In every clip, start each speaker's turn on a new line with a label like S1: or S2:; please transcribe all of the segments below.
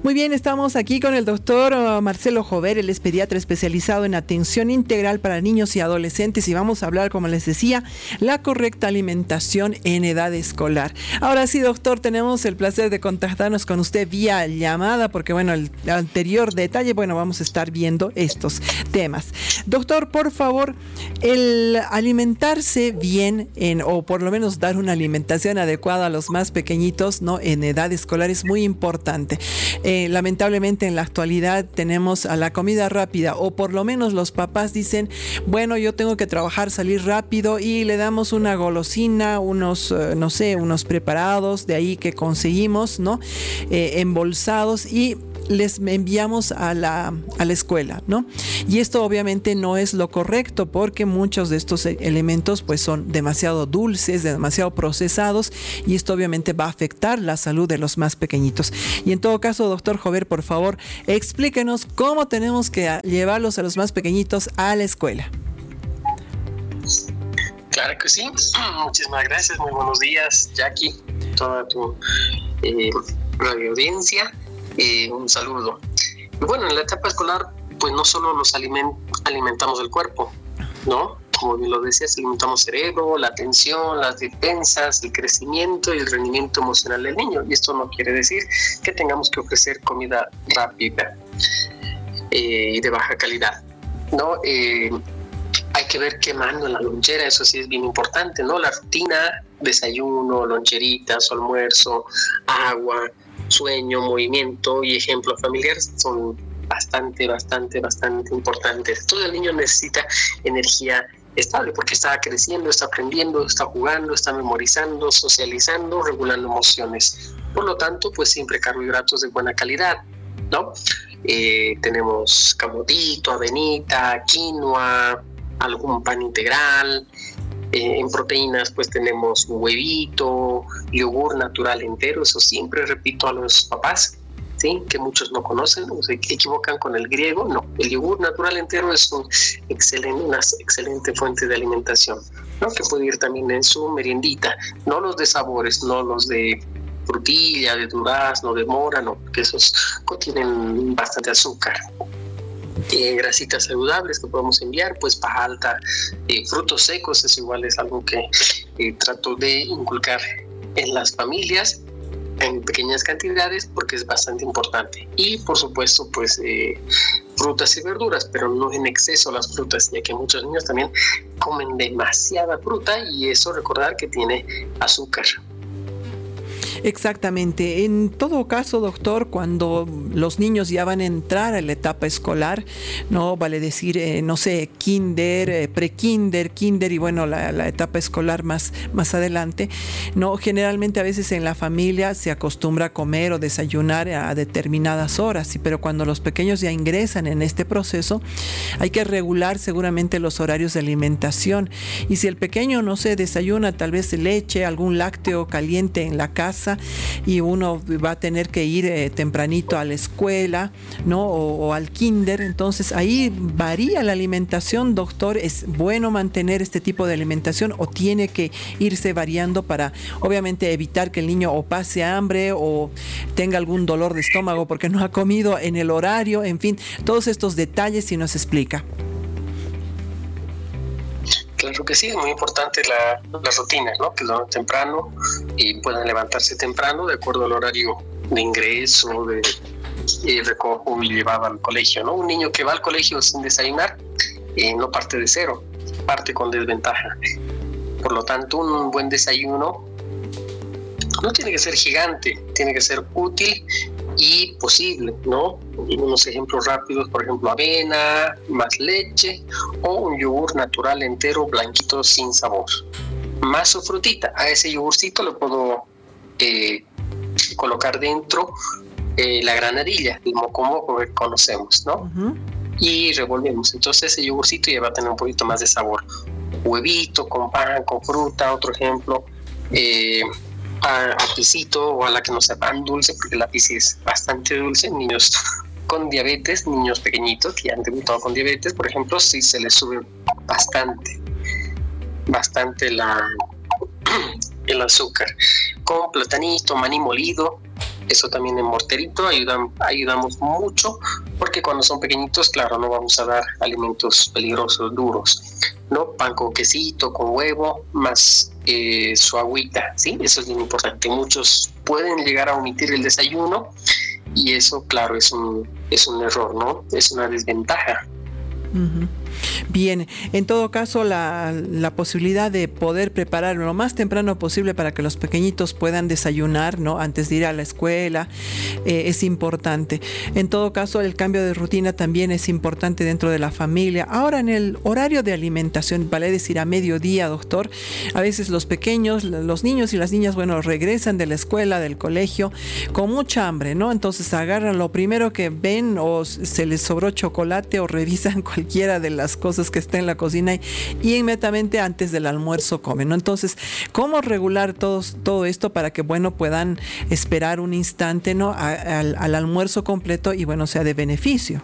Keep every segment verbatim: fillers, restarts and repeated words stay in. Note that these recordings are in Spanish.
S1: Muy bien, estamos aquí con el doctor Marcelo Jover, él es pediatra especializado en atención integral para niños y adolescentes y vamos a hablar, como les decía, la correcta alimentación en edad escolar. Ahora sí, doctor, tenemos el placer de contactarnos con usted vía llamada porque, bueno, el anterior detalle, bueno, vamos a estar viendo estos temas. Doctor, por favor, el alimentarse bien en, o por lo menos dar una alimentación adecuada a los más pequeñitos, ¿no?, en edad escolar es muy importante. Eh, lamentablemente en la actualidad tenemos a la comida rápida, o por lo menos los papás dicen, bueno, yo tengo que trabajar, salir rápido, y le damos una golosina, unos, eh, no sé, unos preparados de ahí que conseguimos, ¿no? Eh, embolsados, y les enviamos a la, a la escuela, ¿no? Y esto obviamente no es lo correcto porque muchos de estos elementos pues son demasiado dulces, demasiado procesados, y esto obviamente va a afectar la salud de los más pequeñitos. Y en todo caso, doctor Jover, por favor, explíquenos cómo tenemos que llevarlos a los más pequeñitos a la escuela.
S2: Claro que sí. Muchísimas gracias. Muy buenos días, Jackie, toda tu eh, radio audiencia. Eh, un saludo. Y bueno, en la etapa escolar, pues no solo nos aliment- alimentamos el cuerpo, ¿no? Como bien lo decías, alimentamos el cerebro, la atención, las defensas, el crecimiento y el rendimiento emocional del niño. Y esto no quiere decir que tengamos que ofrecer comida rápida eh, y de baja calidad, ¿no? Eh, hay que ver qué mando en la lonchera, eso sí es bien importante, ¿no? La rutina, desayuno, loncheritas, almuerzo, agua, sueño, movimiento y ejemplo familiar son bastante, bastante, bastante importantes. Todo el niño necesita energía estable porque está creciendo, está aprendiendo, está jugando, está memorizando, socializando, regulando emociones. Por lo tanto, pues siempre carbohidratos de buena calidad, ¿no? Eh, tenemos camotito, avenita, quinoa, algún pan integral. Eh, en proteínas pues tenemos huevito, yogur natural entero, eso siempre repito a los papás, ¿sí?, que muchos no conocen o se equivocan con el griego. No, el yogur natural entero es un excelente, una excelente fuente de alimentación, ¿no?, que puede ir también en su meriendita, no los de sabores, no los de frutilla, de durazno, de mora, no, porque esos contienen bastante azúcar. Eh, grasitas saludables que podemos enviar, pues paja alta, eh, frutos secos, es igual, es algo que eh, trato de inculcar en las familias en pequeñas cantidades porque es bastante importante. Y por supuesto pues eh, frutas y verduras, pero no en exceso las frutas, ya que muchos niños también comen demasiada fruta y eso recordar que tiene azúcar.
S1: Exactamente. En todo caso, doctor, cuando los niños ya van a entrar a la etapa escolar, no vale decir, eh, no sé, kinder, eh, pre-kinder, kinder y bueno, la, la etapa escolar más, más adelante, no, generalmente a veces en la familia se acostumbra a comer o desayunar a determinadas horas, sí, pero cuando los pequeños ya ingresan en este proceso, hay que regular seguramente los horarios de alimentación. Y si el pequeño no se desayuna, tal vez leche, algún lácteo caliente en la casa, y uno va a tener que ir eh, tempranito a la escuela, ¿no?, o, o al kinder, entonces ahí varía la alimentación, doctor. ¿Es bueno mantener este tipo de alimentación o tiene que irse variando para obviamente evitar que el niño o pase hambre o tenga algún dolor de estómago porque no ha comido en el horario? En fin, todos estos detalles, si nos explica.
S2: Claro que sí, es muy importante la, la rutina, ¿no?, que duerman temprano y puedan levantarse temprano de acuerdo al horario de ingreso, de eh, recojo y llevado al colegio, ¿no? Un niño que va al colegio sin desayunar eh, no parte de cero, parte con desventaja. Por lo tanto, un buen desayuno no tiene que ser gigante, tiene que ser útil y posible, ¿no? Unos ejemplos rápidos, por ejemplo, avena, más leche o un yogur natural entero, blanquito, sin sabor. Más su frutita. A ese yogurcito le puedo eh, colocar dentro eh, la granadilla, el mocomoco que conocemos, ¿no? Uh-huh. Y revolvemos. Entonces ese yogurcito ya va a tener un poquito más de sabor. Huevito con pan, con fruta, otro ejemplo. Eh, a, a pisito o a la que no sea pan dulce, porque la pisi es bastante dulce. Niños con diabetes, niños pequeñitos que han debutado con diabetes, por ejemplo, sí se les sube bastante, bastante la, el azúcar. Con platanito, maní molido, Eso también en morterito ayuda, ayudamos mucho, porque cuando son pequeñitos, claro, no vamos a dar alimentos peligrosos, duros, ¿no? Pan con quesito, con huevo, más eh, su agüita, ¿sí? Eso es bien importante. Muchos pueden llegar a omitir el desayuno y eso, claro, es un, es un error, ¿no? Es una desventaja.
S1: Uh-huh. Bien, en todo caso la, la posibilidad de poder preparar lo más temprano posible para que los pequeñitos puedan desayunar, ¿no? Antes de ir a la escuela, eh, es importante. En todo caso el cambio de rutina también es importante dentro de la familia. Ahora, en el horario de alimentación, vale decir a mediodía, doctor, a veces los pequeños, los niños y las niñas, bueno, regresan de la escuela, del colegio con mucha hambre, ¿no? Entonces agarran lo primero que ven, o se les sobró chocolate, o revisan cualquiera de las cosas que está en la cocina y, y inmediatamente antes del almuerzo comen, ¿no? Entonces, ¿cómo regular todos, todo esto para que, bueno, puedan esperar un instante, ¿no? A, al, al almuerzo completo y, bueno, sea de beneficio?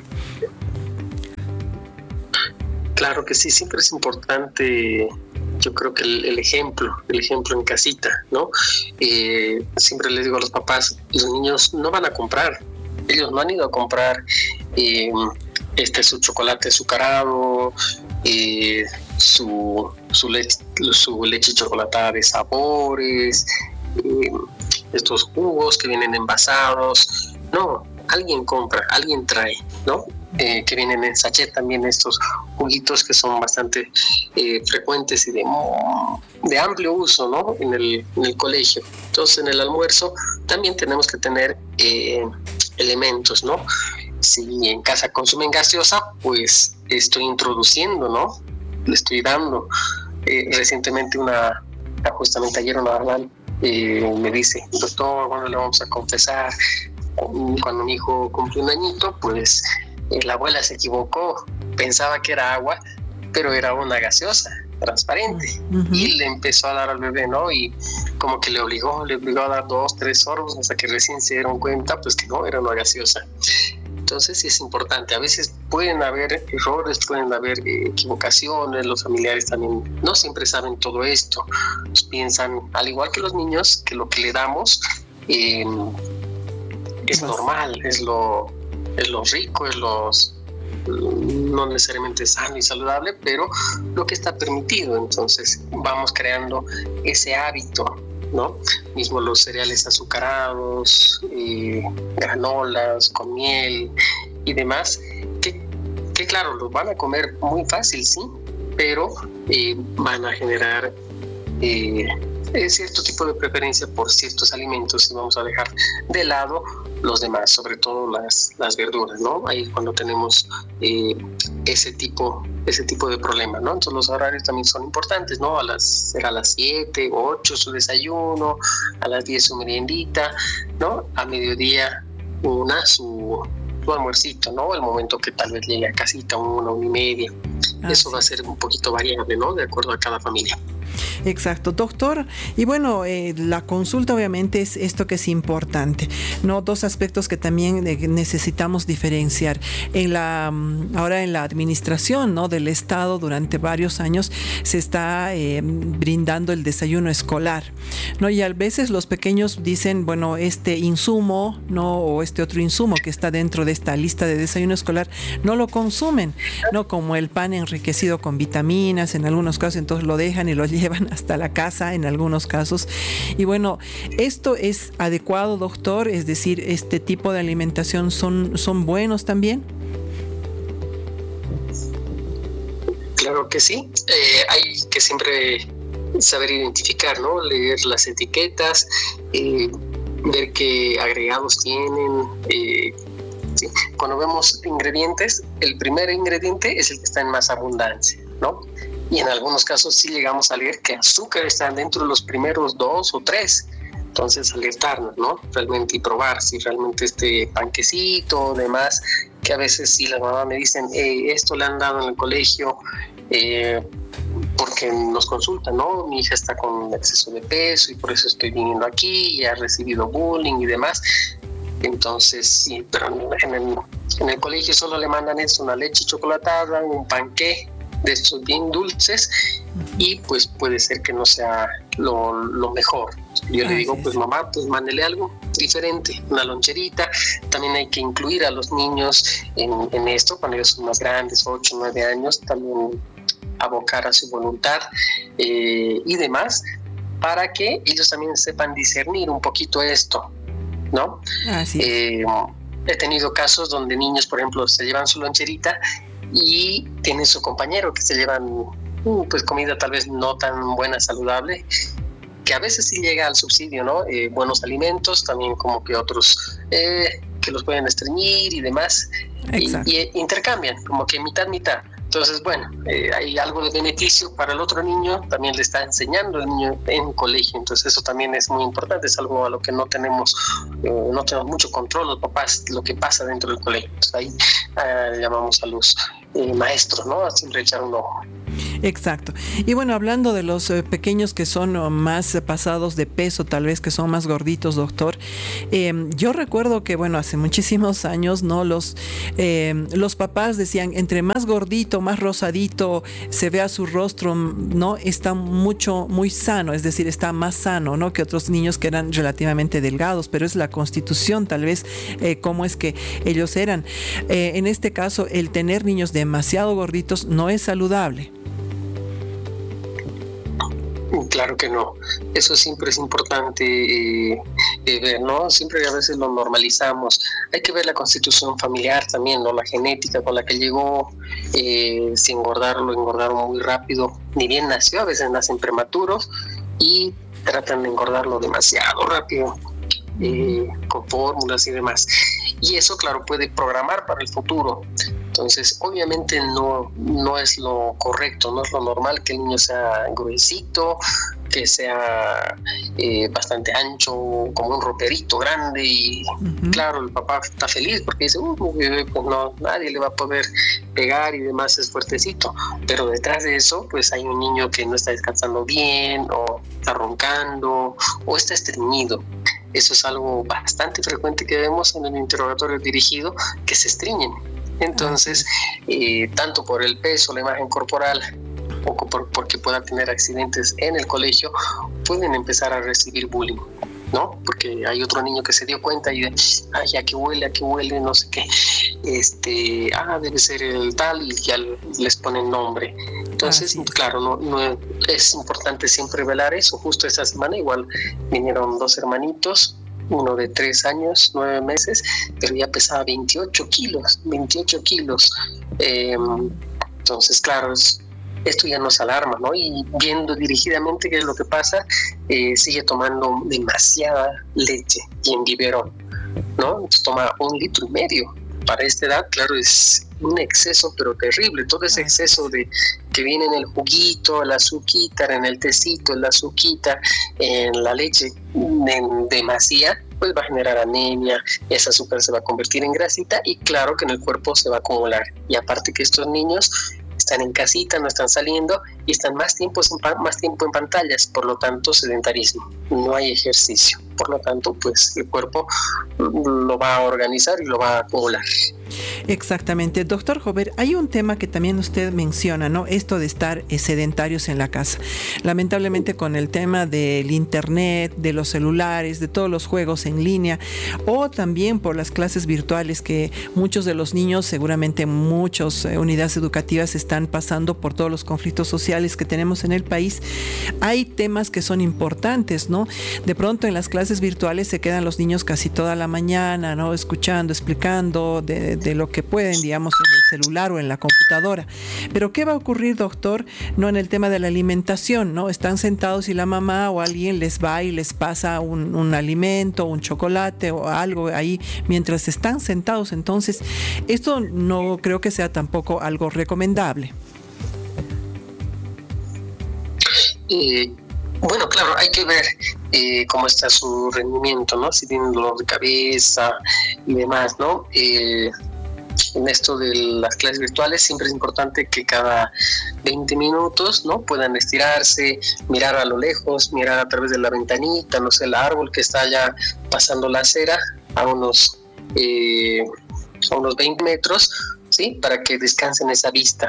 S2: Claro que sí, siempre es importante, yo creo que el, el ejemplo, el ejemplo en casita, ¿no? Eh, siempre les digo a los papás, los niños no van a comprar, ellos no han ido a comprar eh, este su chocolate azucarado, eh, su, su, leche, su leche chocolatada de sabores, eh, estos jugos que vienen envasados. No, alguien compra, alguien trae, ¿no? Eh, que vienen en sachet también, estos juguitos que son bastante eh, frecuentes y de, de amplio uso, ¿no? En el, en el colegio. Entonces, en el almuerzo también tenemos que tener eh, elementos, ¿no? Si en casa consumen gaseosa, pues estoy introduciendo, ¿no? Le estoy dando. Eh, recientemente una, justamente ayer una hermana eh, me dice, doctor, bueno, le vamos a confesar, cuando mi hijo cumplió un añito, pues eh, la abuela se equivocó, pensaba que era agua, pero era una gaseosa transparente. Uh-huh. Y le empezó a dar al bebé, ¿no? Y como que le obligó, le obligó a dar dos, tres sorbos hasta que recién se dieron cuenta, pues que no, era una gaseosa. Entonces sí es importante, a veces pueden haber errores, pueden haber eh, equivocaciones, los familiares también no siempre saben todo esto, pues piensan, al igual que los niños, que lo que le damos eh, es normal, es lo, es lo rico, es lo no necesariamente sano y saludable, pero lo que está permitido. Entonces vamos creando ese hábito, ¿no? Mismo los cereales azucarados, eh, granolas con miel y demás, que, que claro, los van a comer muy fácil, sí, pero eh, van a generar eh, cierto tipo de preferencia por ciertos alimentos y vamos a dejar de lado los demás, sobre todo las, las verduras, ¿no? Ahí es cuando tenemos eh, ese tipo ese tipo de problema, ¿no? Entonces los horarios también son importantes, ¿no? A las, a las siete, ocho su desayuno, a las diez su meriendita, ¿no? A mediodía una su, su almuercito, ¿no? El momento que tal vez llegue a casita, una, una y media. Ah, Eso sí. va a ser un poquito variable, ¿no? De acuerdo a cada familia.
S1: Exacto, doctor. Y bueno, eh, la consulta obviamente es esto que es importante, ¿no? Dos aspectos que también eh, necesitamos diferenciar. En la, ahora en la administración, ¿no? del Estado durante varios años se está eh, brindando el desayuno escolar, ¿no? Y a veces los pequeños dicen, bueno, este insumo, ¿no? o este otro insumo que está dentro de esta lista de desayuno escolar, no lo consumen, ¿no? Como el pan enriquecido con vitaminas, en algunos casos, entonces lo dejan y lo llevan hasta la casa en algunos casos. Y bueno, ¿esto es adecuado, doctor? Es decir, ¿este tipo de alimentación son, son buenos también?
S2: Claro que sí. Eh, hay que siempre saber identificar, ¿no? Leer las etiquetas, eh, ver qué agregados tienen. Eh, sí. Cuando vemos ingredientes, el primer ingrediente es el que está en más abundancia, ¿no? Y en algunos casos sí llegamos a leer que azúcar está dentro de los primeros dos o tres. Entonces alertarnos, ¿no? Realmente y probar si realmente este panquecito o demás, que a veces sí las mamás me dicen, eh, esto le han dado en el colegio, eh, porque nos consultan, ¿no? Mi hija está con exceso de peso y por eso estoy viniendo aquí y ha recibido bullying y demás. Entonces sí, pero en el, en el colegio solo le mandan esto, una leche chocolatada, un panqué, de estos bien dulces, y pues puede ser que no sea lo, lo mejor. Yo le digo, pues mamá, pues mándele algo diferente, una loncherita. También hay que incluir a los niños en, en esto, cuando ellos son más grandes, ocho, nueve años, también abocar a su voluntad eh, y demás, para que ellos también sepan discernir un poquito esto, ¿no?
S1: Así es.
S2: Eh, he tenido casos donde niños, por ejemplo, se llevan su loncherita y tienen su compañero que se llevan uh, pues comida tal vez no tan buena, saludable, que a veces sí llega al subsidio, ¿no? Eh, buenos alimentos, también como que otros eh, que los pueden estreñir y demás, y, y intercambian, como que mitad, mitad. Entonces, bueno, eh, hay algo de beneficio para el otro niño, también le está enseñando el niño en colegio, entonces eso también es muy importante, es algo a lo que no tenemos, eh, no tenemos mucho control los papás, lo que pasa dentro del colegio. Entonces ahí eh, llamamos a los eh, maestros, ¿no? A siempre echar un ojo.
S1: Exacto. Y bueno, hablando de los eh, pequeños que son oh, más eh, pasados de peso, tal vez que son más gorditos, doctor, eh, yo recuerdo que, bueno, hace muchísimos años, ¿no? Los, eh, los papás decían, entre más gordito, más rosadito se vea su rostro, ¿no? Está mucho, muy sano, es decir, está más sano, ¿no? Que otros niños que eran relativamente delgados, pero es la constitución, tal vez, eh, cómo es que ellos eran. Eh, en este caso, el tener niños demasiado gorditos no es saludable.
S2: Claro que no, eso siempre es importante eh, eh, ver, ¿no? Siempre a veces lo normalizamos. Hay que ver la constitución familiar también, ¿no? La genética con la que llegó, eh, si engordaron, lo engordaron muy rápido, ni bien nació, a veces nacen prematuros y tratan de engordarlo demasiado rápido, eh, con fórmulas y demás. Y eso, claro, puede programar para el futuro. Entonces, obviamente no, no es lo correcto, no es lo normal que el niño sea gruesito, que sea eh, bastante ancho, como un roperito grande, y uh-huh. Claro, el papá está feliz porque dice, uh, mi bebé, pues no, nadie le va a poder pegar y demás, es fuertecito. Pero detrás de eso, pues hay un niño que no está descansando bien, o está roncando, o está estreñido. Eso es algo bastante frecuente que vemos en el interrogatorio dirigido, que se estreñen. Entonces, eh, tanto por el peso, la imagen corporal, o por, porque puedan tener accidentes en el colegio, pueden empezar a recibir bullying, ¿no? Porque hay otro niño que se dio cuenta y de, ay, a qué huele, a qué huele, no sé qué, este, ah, debe ser el tal, y ya les ponen nombre. Entonces, ah, sí. Claro, no, no es importante siempre velar eso. Justo esta semana igual vinieron dos hermanitos, uno de tres años, nueve meses, pero ya pesaba veintiocho kilos, veintiocho kilos. Eh, entonces, claro, es, esto ya nos alarma, ¿no? Y viendo dirigidamente qué es lo que pasa, eh, sigue tomando demasiada leche y en biberón, ¿no? Entonces toma un litro y medio. Para esta edad, claro, es un exceso, pero terrible. Todo ese exceso de que viene en el juguito, el azuquita, en el tecito, el azuquita, en la leche en demasía, pues va a generar anemia, ese azúcar se va a convertir en grasita y claro que en el cuerpo se va a acumular. Y aparte que estos niños están en casita, no están saliendo y están más tiempo, más tiempo en pantallas, por lo tanto sedentarismo, no hay ejercicio, por lo tanto pues el cuerpo lo va a organizar y lo va a acumular.
S1: Exactamente. Doctor Jover, hay un tema que también usted menciona, ¿no? Esto de estar eh, sedentarios en la casa. Lamentablemente con el tema del internet, de los celulares, de todos los juegos en línea, o también por las clases virtuales que muchos de los niños, seguramente muchas eh, unidades educativas están pasando por todos los conflictos sociales que tenemos en el país, hay temas que son importantes, ¿no? De pronto en las clases virtuales se quedan los niños casi toda la mañana, ¿no? Escuchando, explicando de, de lo que pueden, digamos, en el celular o en la computadora. Pero ¿qué va a ocurrir, doctor? No, en el tema de la alimentación, ¿no? Están sentados y la mamá o alguien les va y les pasa un, un alimento, un chocolate o algo ahí mientras están sentados. Entonces, esto no creo que sea tampoco algo recomendable.
S2: Eh, bueno, claro, hay que ver eh, cómo está su rendimiento, ¿no? Si tienen dolor de cabeza y demás, ¿no? Eh, en esto de las clases virtuales siempre es importante que cada veinte minutos, ¿no? Puedan estirarse, mirar a lo lejos, mirar a través de la ventanita, no sé, el árbol que está allá pasando la acera a unos, eh, a unos veinte metros, ¿sí? Para que descansen esa vista.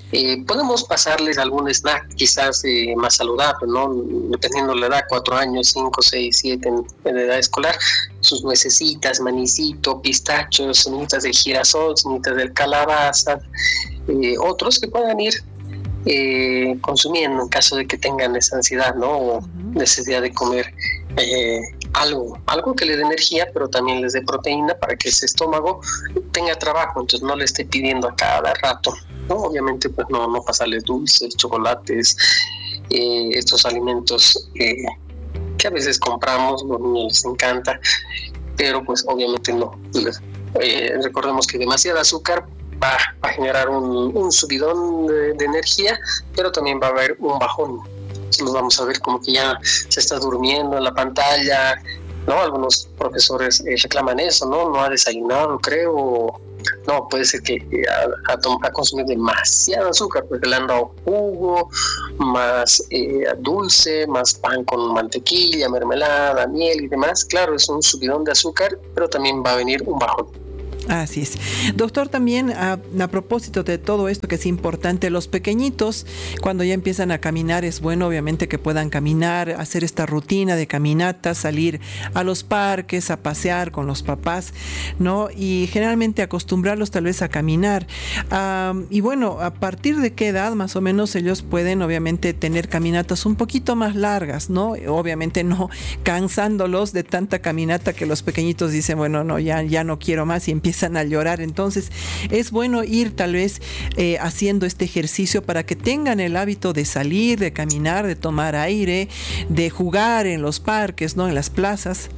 S2: Eh, podemos pasarles algún snack quizás eh, más saludable, ¿no? Dependiendo de la edad, cuatro años, cinco, seis, siete en, en edad escolar, sus nuecesitas, manicito, pistachos, semillitas de girasol, semillitas de calabaza, eh, otros que puedan ir eh, consumiendo en caso de que tengan esa ansiedad, ¿no? O necesidad de comer eh, algo, algo que le dé energía, pero también les dé proteína para que ese estómago tenga trabajo, entonces no le esté pidiendo a cada rato, ¿no? Obviamente pues no, no pasarles dulces, chocolates, eh, estos alimentos eh, que a veces compramos, los niños les encanta, pero pues obviamente no. Eh, recordemos que demasiado azúcar va a generar un, un subidón de, de energía, pero también va a haber un bajón. Nos vamos a ver como que ya se está durmiendo en la pantalla, ¿no? Algunos profesores eh, reclaman eso, ¿no? No ha desayunado, creo. No, puede ser que ha, ha, ha consumido demasiado azúcar, porque le han dado jugo, más eh, dulce, más pan con mantequilla, mermelada, miel y demás. Claro, es un subidón de azúcar, pero también va a venir un bajón.
S1: Así es. Doctor, también a, a propósito de todo esto que es importante, los pequeñitos cuando ya empiezan a caminar es bueno obviamente que puedan caminar, hacer esta rutina de caminata, salir a los parques, a pasear con los papás, ¿no? Y generalmente acostumbrarlos tal vez a caminar. Um, y bueno, ¿a partir de qué edad más o menos ellos pueden obviamente tener caminatas un poquito más largas, ¿no? Obviamente no cansándolos de tanta caminata que los pequeñitos dicen, bueno, no, ya, ya no quiero más y empiezan a llorar. Entonces es bueno ir tal vez eh, haciendo este ejercicio para que tengan el hábito de salir, de caminar, de tomar aire, de jugar en los parques, ¿no? En las plazas.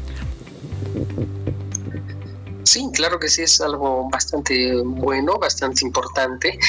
S2: Sí, claro que sí, es algo bastante bueno, bastante importante.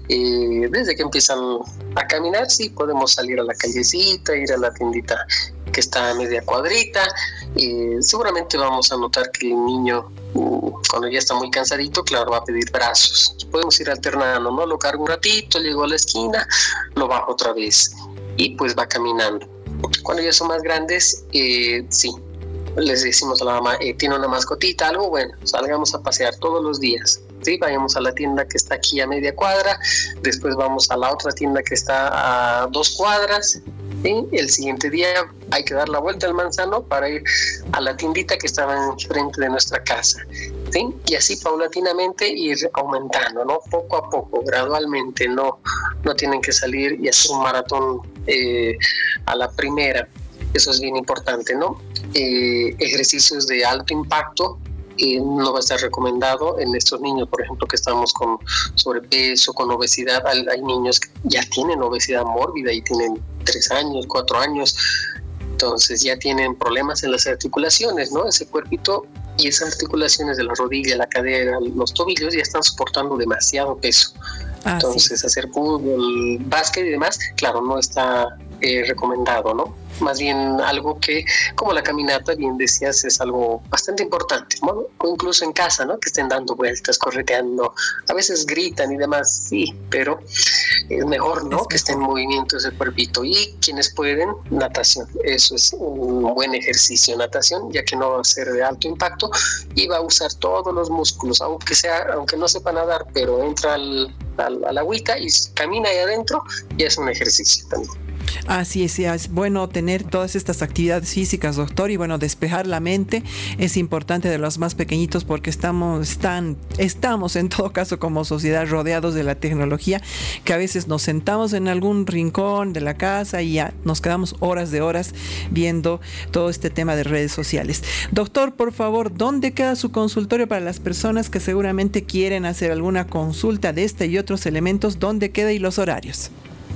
S2: Eh, desde que empiezan a caminar, sí, podemos salir a la callecita, ir a la tiendita que está a media cuadrita. Eh, seguramente vamos a notar que el niño, cuando ya está muy cansadito, claro, va a pedir brazos. Podemos ir alternando, ¿no? Lo cargo un ratito, llego a la esquina, lo bajo otra vez y pues va caminando. Cuando ya son más grandes, eh, sí, les decimos a la mamá, eh, tiene una mascotita, algo, bueno, salgamos a pasear todos los días. Sí, vayamos a la tienda que está aquí a media cuadra, después vamos a la otra tienda que está a dos cuadras. ¿Sí? El siguiente día hay que dar la vuelta al manzano para ir a la tiendita que estaba enfrente de nuestra casa, ¿sí? Y así paulatinamente ir aumentando, ¿no? Poco a poco, gradualmente, no, no tienen que salir y hacer un maratón eh, a la primera. Eso es bien importante, ¿no? Eh, ejercicios de alto impacto eh, no va a estar recomendado en estos niños, por ejemplo, que estamos con sobrepeso, con obesidad. Hay, hay niños que ya tienen obesidad mórbida y tienen tres años, cuatro años, entonces ya tienen problemas en las articulaciones, ¿no? Ese cuerpito y esas articulaciones de la rodilla, la cadera, los tobillos ya están soportando demasiado peso. Ah, entonces sí. Hacer fútbol, básquet y demás, claro, no está eh, recomendado, ¿no? Más bien algo que, como la caminata, bien decías, es algo bastante importante, ¿no? O incluso en casa, ¿no? Que estén dando vueltas, correteando, a veces gritan y demás, sí, pero es mejor, ¿no? Es que esté en movimiento ese cuerpito. Y quienes pueden, natación, eso es un buen ejercicio, natación, ya que no va a ser de alto impacto y va a usar todos los músculos, aunque sea, aunque no sepa nadar, pero entra al, al, al agüita y camina ahí adentro y es un ejercicio también.
S1: Así es, es bueno tener todas estas actividades físicas, doctor, y bueno, despejar la mente es importante de los más pequeñitos porque estamos, están, estamos en todo caso como sociedad rodeados de la tecnología, que a veces nos sentamos en algún rincón de la casa y ya nos quedamos horas de horas viendo todo este tema de redes sociales. Doctor, por favor, ¿dónde queda su consultorio para las personas que seguramente quieren hacer alguna consulta de este y otros elementos? ¿Dónde queda y los horarios?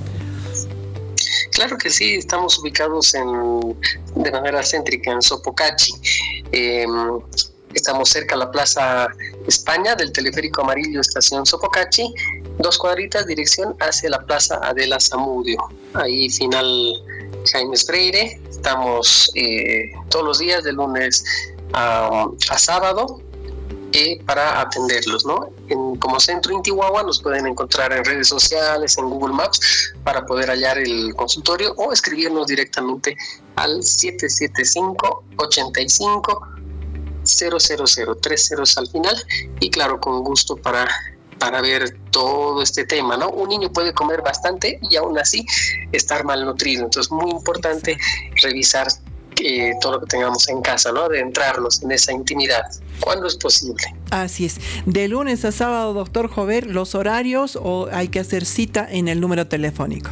S2: Claro que sí, estamos ubicados en, de manera céntrica en Sopocachi. Eh, estamos cerca a la Plaza España del Teleférico Amarillo, estación Sopocachi, dos cuadritas, dirección hacia la Plaza Adela Zamudio. Ahí final Jaime Freire. Estamos eh, todos los días de lunes a, a sábado. Eh, para atenderlos, ¿no? En, como Centro Intihuahua nos pueden encontrar en redes sociales, en Google Maps, para poder hallar el consultorio o escribirnos directamente al siete siete cinco, ocho cinco, cero cero cero, tres ceros al final y claro, con gusto para para ver todo este tema, ¿no? Un niño puede comer bastante y aún así estar malnutrido, entonces muy importante revisar eh, todo lo que tengamos en casa, ¿no? Adentrarnos en esa intimidad, cuando es posible.
S1: Así es. De lunes a sábado, doctor Jover, ¿los horarios o hay que hacer cita en el número telefónico?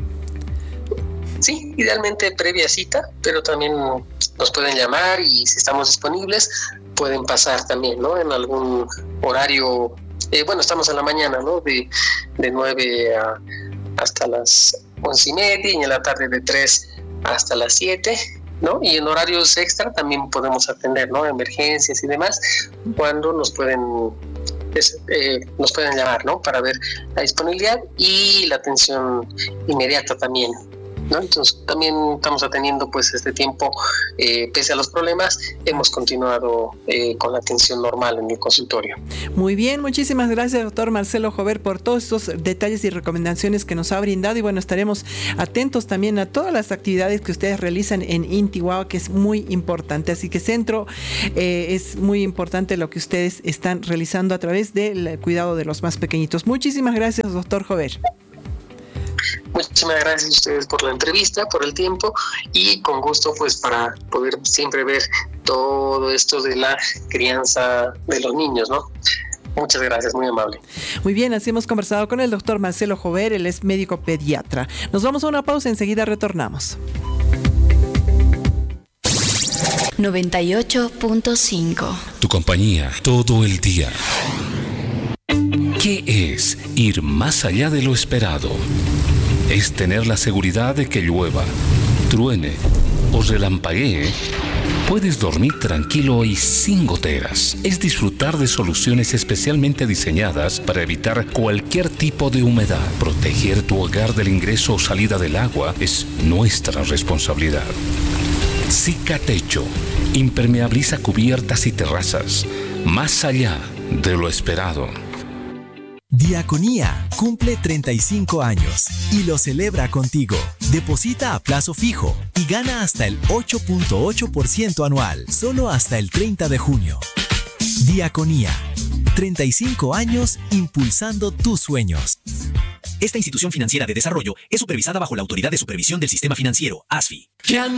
S2: Sí, idealmente previa cita, pero también nos pueden llamar y si estamos disponibles pueden pasar también, ¿no? En algún horario, eh, bueno, estamos en la mañana, ¿no? De, de nueve a, hasta las once y media y en la tarde de tres hasta las siete, ¿no? Y en horarios extra también podemos atender, ¿no? Emergencias y demás, cuando nos pueden es, eh, nos pueden llamar, ¿no? Para ver la disponibilidad y la atención inmediata también, ¿no? Entonces también estamos atendiendo pues este tiempo, eh, pese a los problemas, hemos continuado eh, con la atención normal en el consultorio.
S1: Muy bien, muchísimas gracias, doctor Marcelo Jover, por todos estos detalles y recomendaciones que nos ha brindado, y bueno, estaremos atentos también a todas las actividades que ustedes realizan en Intihuatana, que es muy importante, así que Centro, eh, es muy importante lo que ustedes están realizando a través del cuidado de los más pequeñitos. Muchísimas gracias, doctor Jover.
S2: Muchísimas gracias a ustedes por la entrevista, por el tiempo y con gusto pues para poder siempre ver todo esto de la crianza de los niños, ¿no? Muchas gracias, muy amable.
S1: Muy bien, así hemos conversado con el doctor Marcelo Jover, él es médico pediatra. Nos vamos a una pausa, enseguida retornamos.
S3: noventa y ocho punto cinco.
S4: Tu compañía todo el día. ¿Qué es ir más allá de lo esperado? Es tener la seguridad de que llueva, truene o relampaguee. Puedes dormir tranquilo y sin goteras. Es disfrutar de soluciones especialmente diseñadas para evitar cualquier tipo de humedad. Proteger tu hogar del ingreso o salida del agua es nuestra responsabilidad. Cicatecho impermeabiliza cubiertas y terrazas, más allá de lo esperado.
S5: Diaconía cumple treinta y cinco años y lo celebra contigo. Deposita a plazo fijo y gana hasta el ocho punto ocho por ciento anual, solo hasta el treinta de junio. Diaconía, treinta y cinco años impulsando tus sueños.
S6: Esta institución financiera de desarrollo es supervisada bajo la Autoridad de Supervisión del Sistema Financiero, A S F I.